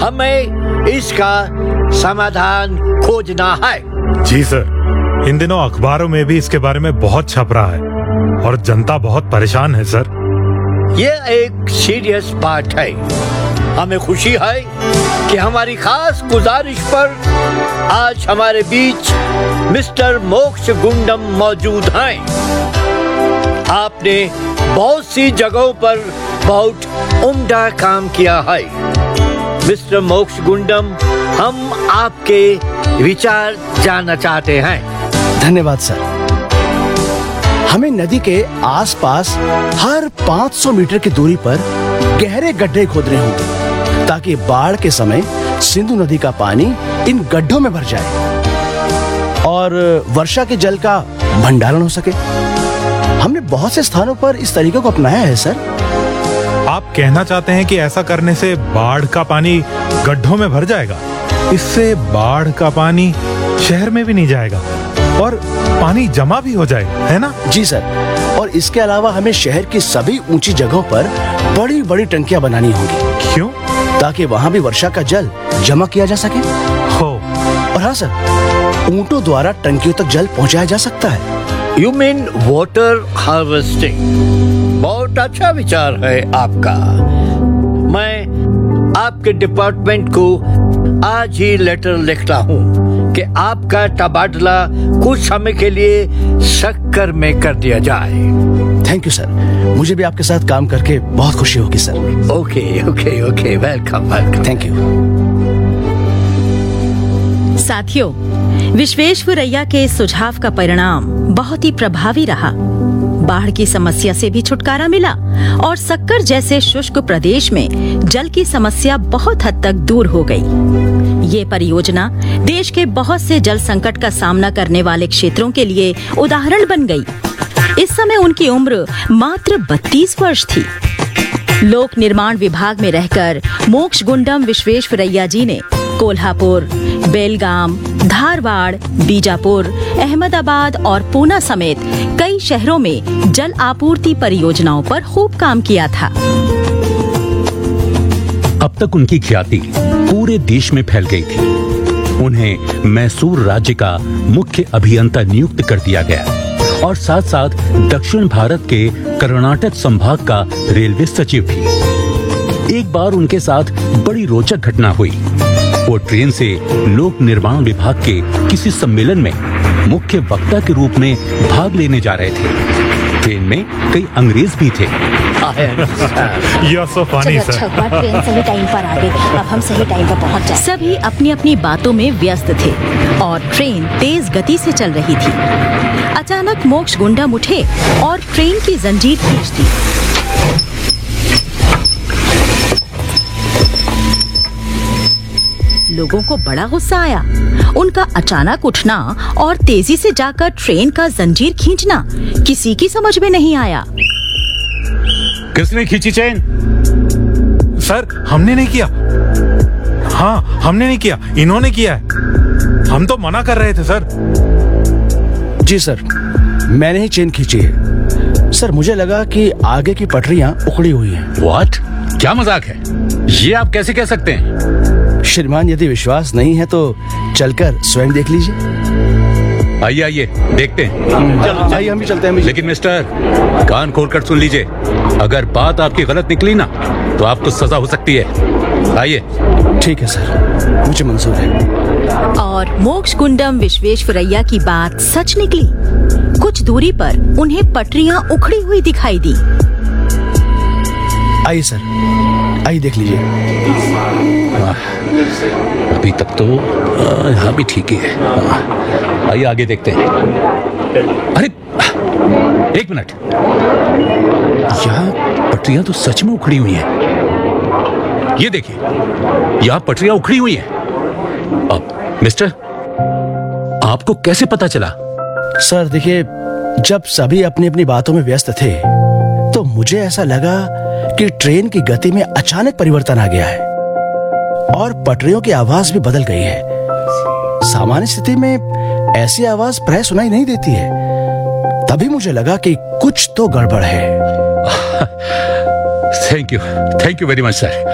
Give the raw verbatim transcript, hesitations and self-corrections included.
हमें इसका समाधान खोजना है। जी सर, इन दिनों अखबारों में भी इसके बारे में बहुत छप रहा है और जनता बहुत परेशान है सर। ये एक सीरियस बात है। हमें खुशी है कि हमारी खास गुजारिश पर आज हमारे बीच मिस्टर मोक्ष गुंडम मौजूद हैं। आपने बहुत सी जगहों पर बहुत उम्दा काम किया है। मिस्टर मोक्ष गुंडम, हम आपके विचार जानना चाहते हैं। धन्यवाद सर। हमें नदी के आसपास हर पाँच सौ मीटर की दूरी पर गहरे गड्ढे खोदने होंगे ताकि बाढ़ के समय सिंधु नदी का पानी इन गड्ढों में भर जाए और वर्षा के जल का भंडारण हो सके। हमने बहुत से स्थानों पर इस तरीके को अपनाया है सर। आप कहना चाहते हैं कि ऐसा करने से बाढ़ का पानी गड्ढों में भर जाएगा, इससे बाढ़ का पानी शहर में भी नहीं जाएगा और पानी जमा भी हो जाएगा, है ना? जी सर, और इसके अलावा हमें शहर की सभी ऊंची जगहों पर बड़ी बड़ी टंकियां बनानी होंगी। क्यों? ताकि वहां भी वर्षा का जल जमा किया जा सके। हो। और हाँ सर, ऊंटों द्वारा टंकियों तक जल पहुंचाया जा सकता है। You mean water harvesting. बहुत अच्छा विचार है आपका। मैं आपके डिपार्टमेंट को आज ही लेटर लिखता हूँ कि आपका तबादला कुछ समय के लिए शक्कर में कर दिया जाए। थैंक यू सर, मुझे भी आपके साथ काम करके बहुत खुशी होगी sir. Okay okay okay, welcome welcome. Thank you. साथियों, विश्वेश्वरैया के इस सुझाव का परिणाम बहुत ही प्रभावी रहा। बाढ़ की समस्या से भी छुटकारा मिला और सक्कर जैसे शुष्क प्रदेश में जल की समस्या बहुत हद तक दूर हो गई। ये परियोजना देश के बहुत से जल संकट का सामना करने वाले क्षेत्रों के लिए उदाहरण बन गई। इस समय उनकी उम्र मात्र बत्तीस वर्ष थी। लोक निर्माण विभाग में रहकर मोक्ष गुंडम विश्वेश्वरैया जी ने कोल्हापुर, बेलगाम, धारवाड़, बीजापुर, अहमदाबाद और पूना समेत कई शहरों में जल आपूर्ति परियोजनाओं पर खूब काम किया था। अब तक उनकी ख्याति पूरे देश में फैल गई थी। उन्हें मैसूर राज्य का मुख्य अभियंता नियुक्त कर दिया गया और साथ साथ दक्षिण भारत के कर्नाटक संभाग का रेलवे सचिव भी। एक बार उनके साथ बड़ी रोचक घटना हुई। वो ट्रेन से लोक निर्माण विभाग के किसी सम्मेलन में मुख्य वक्ता के रूप में भाग लेने जा रहे थे। ट्रेन में कई अंग्रेज भी थे। You're so funny, sir. अच्छा, ट्रेन सही टाइम पर आ गई। अब हम सही टाइम पर पहुंच जाए। सभी अपनी अपनी बातों में व्यस्त थे और ट्रेन तेज गति से चल रही थी। अचानक मोक्ष गुंडम उठे और ट्रेन की जंजीर खींच दी। लोगों को बड़ा गुस्सा आया। उनका अचानक उठना और तेजी से जाकर ट्रेन का जंजीर खींचना किसी की समझ में नहीं आया। किसने खींची चेन? सर, हमने नहीं किया। हाँ, हमने नहीं किया, इन्होंने किया है। हम तो मना कर रहे थे सर। जी सर, मैंने ही चेन खींची है। सर, मुझे लगा कि आगे की पटरियां उखड़ी हुई हैं। व्हाट? क्या मजाक है? ये आप कैसे कह सकते हैं? श्रीमान, यदि विश्वास नहीं है तो चलकर स्वयं देख लीजिए। आइए आइए, देखते हैं। आइए, हम भी चलते हैं। लेकिन मिस्टर, कान खोलकर सुन लीजिए। अगर बात आपकी गलत निकली ना तो आपको सजा हो सकती है। आइए। ठीक है सर, मुझे मंजूर है। और मोक्ष गुंडम विश्वेश्वरैया की बात सच निकली। कुछ दूरी पर उन्हें पटरियां उखड़ी हुई दिखाई दी। आइए सर, आइए देख लीजिए। अभी तक तो यहाँ भी ठीक ही है। आइए आगे देखते हैं। अरे एक मिनट, यहाँ पटरियां तो सच में उखड़ी हुई हैं। ये देखिए, यहाँ पटरियां उखड़ी हुई हैं। अब मिस्टर, आपको कैसे पता चला? सर देखिए, जब सभी अपनी अपनी बातों में व्यस्त थे तो मुझे ऐसा लगा कि ट्रेन की गति में अचानक परिवर्तन आ गया है और पटरियों की आवाज भी बदल गई है। सामान्य स्थिति में ऐसी आवाज प्राय सुनाई नहीं देती है। तभी मुझे लगा कि कुछ तो गड़बड़ है। Thank you, thank you very much sir.